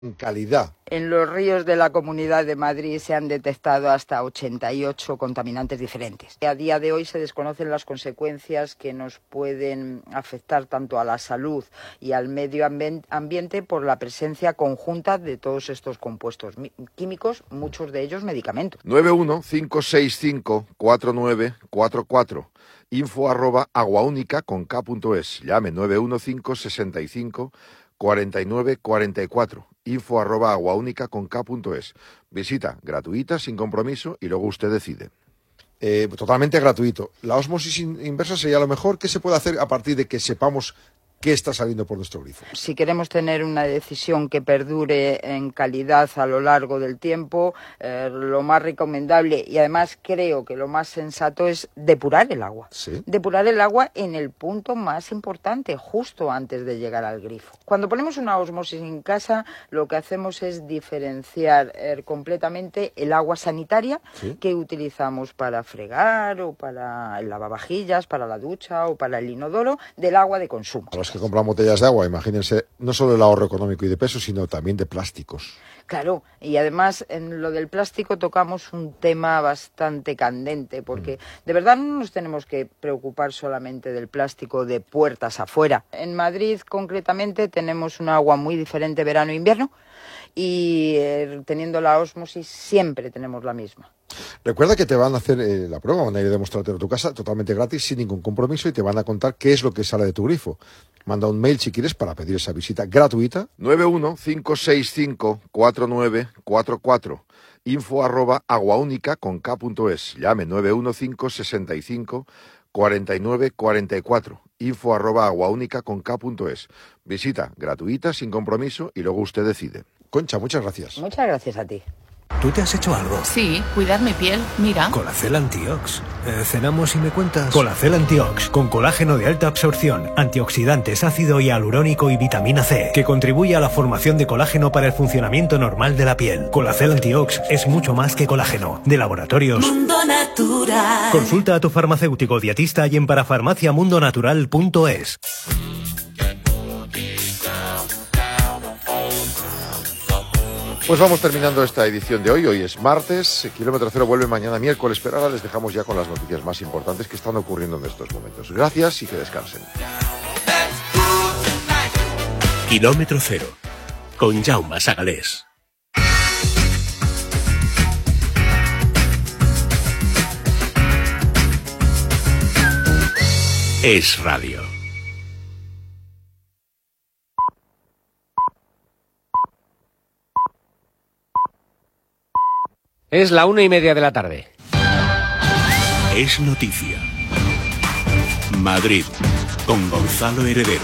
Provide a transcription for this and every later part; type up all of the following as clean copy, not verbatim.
en calidad. En los ríos de la Comunidad de Madrid se han detectado hasta 88 contaminantes diferentes. A día de hoy se desconocen las consecuencias que nos pueden afectar tanto a la salud y al medio ambiente por la presencia conjunta de todos estos compuestos químicos, muchos de ellos medicamentos. 915654944. info@aguaunica.es. Llame 915654944. info@aguaunica.es. Visita gratuita, sin compromiso, y luego usted decide. Totalmente gratuito. La ósmosis inversa sería lo mejor. ¿Qué se puede hacer a partir de que sepamos qué está saliendo por nuestro grifo? Si queremos tener una decisión que perdure en calidad a lo largo del tiempo, lo más recomendable, y además creo que lo más sensato, es depurar el agua. ¿Sí? Depurar el agua en el punto más importante, justo antes de llegar al grifo. Cuando ponemos una ósmosis en casa, lo que hacemos es diferenciar completamente el agua sanitaria, ¿sí?, que utilizamos para fregar o para el lavavajillas, para la ducha o para el inodoro, del agua de consumo. Que compran botellas de agua, imagínense, no solo el ahorro económico y de peso, sino también de plásticos. Claro, y además en lo del plástico tocamos un tema bastante candente, porque de verdad no nos tenemos que preocupar solamente del plástico de puertas afuera. En Madrid, concretamente, tenemos un agua muy diferente verano e invierno, y teniendo la ósmosis siempre tenemos la misma. Recuerda que te van a hacer la prueba, van a ir a demostrártelo a tu casa totalmente gratis, sin ningún compromiso, y te van a contar qué es lo que sale de tu grifo. Manda un mail si quieres para pedir esa visita gratuita. 915654944. info@aguaunica.es. Llame 915654944. info@aguaunica.es. Visita gratuita, sin compromiso, y luego usted decide. Concha, muchas gracias. Muchas gracias a ti. ¿Tú te has hecho algo? Sí, cuidar mi piel, mira. Colacel Antiox. ¿Cenamos y me cuentas? Colacel Antiox, con colágeno de alta absorción, antioxidantes, ácido hialurónico y vitamina C, que contribuye a la formación de colágeno para el funcionamiento normal de la piel. Colacel Antiox es mucho más que colágeno. De Laboratorios Mundo Natural. Consulta a tu farmacéutico dietista y en parafarmaciamundonatural.es. Pues vamos terminando esta edición de hoy. Hoy es martes, Kilómetro Cero vuelve mañana miércoles, pero ahora les dejamos ya con las noticias más importantes que están ocurriendo en estos momentos. Gracias y que descansen. Kilómetro Cero, con Jaume Sagalés. Es radio. Es la 1:30 de la tarde. Es noticia. Madrid, con Gonzalo Heredero.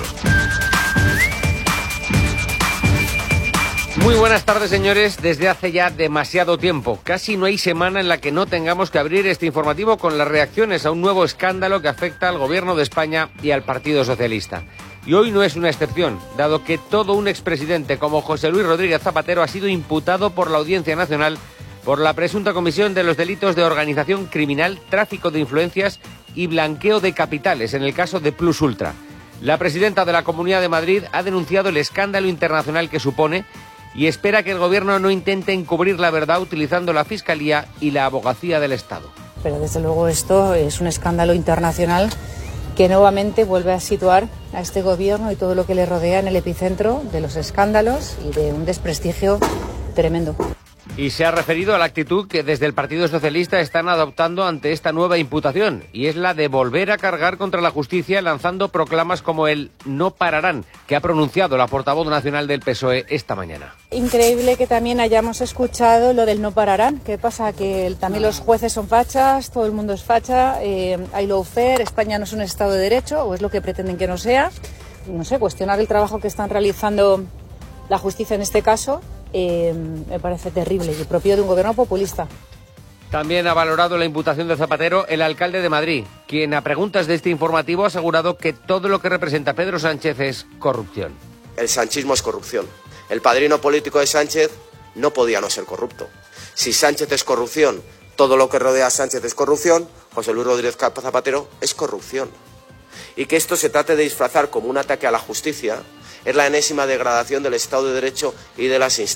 Muy buenas tardes, señores. Desde hace ya demasiado tiempo, casi no hay semana en la que no tengamos que abrir este informativo con las reacciones a un nuevo escándalo que afecta al Gobierno de España y al Partido Socialista. Y hoy no es una excepción, dado que todo un expresidente como José Luis Rodríguez Zapatero ha sido imputado por la Audiencia Nacional por la presunta comisión de los delitos de organización criminal, tráfico de influencias y blanqueo de capitales en el caso de Plus Ultra. La presidenta de la Comunidad de Madrid ha denunciado el escándalo internacional que supone y espera que el Gobierno no intente encubrir la verdad utilizando la Fiscalía y la Abogacía del Estado. Pero desde luego esto es un escándalo internacional que nuevamente vuelve a situar a este Gobierno y todo lo que le rodea en el epicentro de los escándalos y de un desprestigio tremendo. Y se ha referido a la actitud que desde el Partido Socialista están adoptando ante esta nueva imputación, y es la de volver a cargar contra la justicia lanzando proclamas como el "no pararán", que ha pronunciado la portavoz nacional del PSOE esta mañana. Increíble que también hayamos escuchado lo del "no pararán". ¿Qué pasa? ¿Que también los jueces son fachas? ¿Todo el mundo es facha? ¿Hay lawfare? ¿España no es un Estado de Derecho? ¿O es lo que pretenden que no sea? No sé, cuestionar el trabajo que están realizando la justicia en este caso me parece terrible y propio de un gobierno populista. También ha valorado la imputación de Zapatero el alcalde de Madrid, quien a preguntas de este informativo ha asegurado que todo lo que representa Pedro Sánchez es corrupción. El sanchismo es corrupción. El padrino político de Sánchez no podía no ser corrupto. Si Sánchez es corrupción, todo lo que rodea a Sánchez es corrupción, José Luis Rodríguez Zapatero es corrupción. Y que esto se trate de disfrazar como un ataque a la justicia es la enésima degradación del Estado de Derecho y de las instituciones.